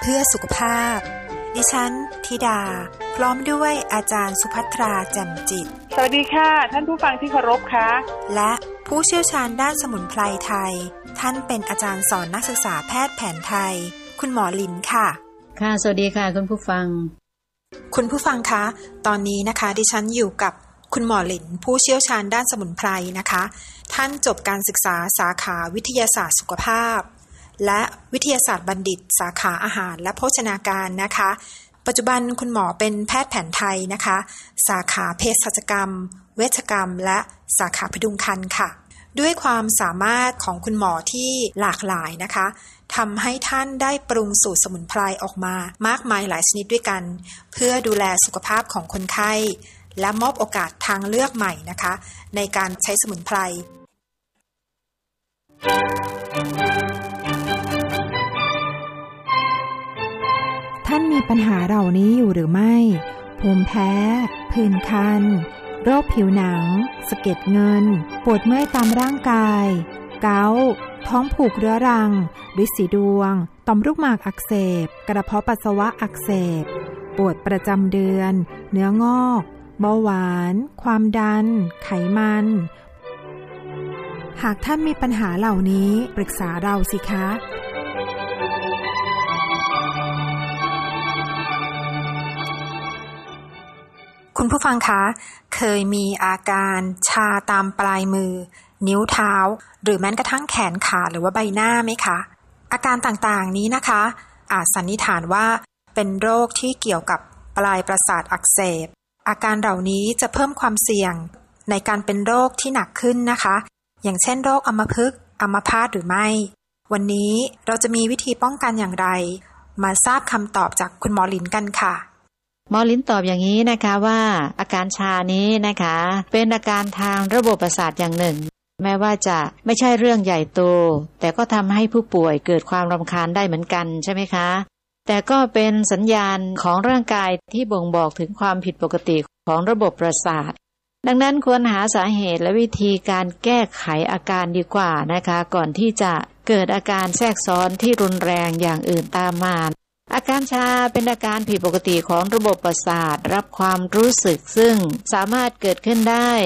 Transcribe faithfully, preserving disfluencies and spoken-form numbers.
พื่อสุขภาพดิฉันธิดาพร้อมด้วยอาจารย์สุภัทราแจ่มจิตสวัสดีค่ะท่านผู้ฟังที่เคารพค่ะและผู้เชี่ยวชาญด้านสมุนไพรไทยท่านเป็นอาจารย์สอนนักศึกษาแพทย์แผนไทยคุณหมอลินค่ะค่ะสวัสดีค่ะคุณผู้ฟังคุณผู้ฟังคะตอนนี้นะคะดิฉันอยู่กับคุณหมอหลินผู้เชี่ยวชาญด้านสมุนไพรนะคะท่านจบการศึกษาสาขาวิทยาศาสตร์สุขภาพและวิทยาศาสตร์บัณฑิตสาขาอาหารและโภชนาการนะคะปัจจุบันคุณหมอเป็นแพทย์แผนไทยนะคะสาขาเภสัชกรรมเวชกรรมและสาขาพดุงครรภ์ค่ะด้วยความสามารถของคุณหมอที่หลากหลายนะคะทำให้ท่านได้ปรุงสูตรสมุนไพรออกมามากมายหลายชนิดด้วยกันเพื่อดูแลสุขภาพของคนไข้และมอบโอกาสทางเลือกใหม่นะคะในการใช้สมุนไพรท่านมีปัญหาเหล่านี้อยู่หรือไม่ภูมิแพ้ผื่นคันโรคผิวหนังสะเก็ดเงินปวดเมื่อยตามร่างกายเกาต์ท้องผูกเรื้อรังฤทธิ์สีดวงต่อมลูกหมากอักเสบกระเพาะปัสสาวะอักเสบปวดประจำเดือนเนื้องอกเบาหวานความดันไขมันหากท่านมีปัญหาเหล่านี้ปรึกษาเราสิคะคุณผู้ฟังคะเคยมีอาการชาตามปลายมือนิ้วเท้าหรือแม้กระทั่งแขนขาหรือว่าใบหน้าไหมคะอาการต่างๆนี้นะคะอาจสันนิษฐานว่าเป็นโรคที่เกี่ยวกับปลายประสาทอักเสบอาการเหล่านี้จะเพิ่มความเสี่ยงในการเป็นโรคที่หนักขึ้นนะคะอย่างเช่นโรคอัมพฤกษ์อัมพาตหรือไม่วันนี้เราจะมีวิธีป้องกันอย่างไรมาทราบคำตอบจากคุณหมอหลินกันค่ะหมอลินตอบอย่างนี้นะคะว่าอาการชานี้นะคะเป็นอาการทางระบบประสาทอย่างหนึ่งแม้ว่าจะไม่ใช่เรื่องใหญ่โตแต่ก็ทำให้ผู้ป่วยเกิดความรำคาญได้เหมือนกันใช่ไหมคะแต่ก็เป็นสัญญาณของร่างกายที่บ่งบอกถึงความผิดปกติของระบบประสาทดังนั้นควรหาสาเหตุและวิธีการแก้ไขอาการดีกว่านะคะก่อนที่จะเกิดอาการแทรกซ้อนที่รุนแรงอย่างอื่นตามมาอาการชาเป็นอาการผิดปกติของระบบประสาทรับความรู้สึกซึ่งสามารถเกิดขึ้นได้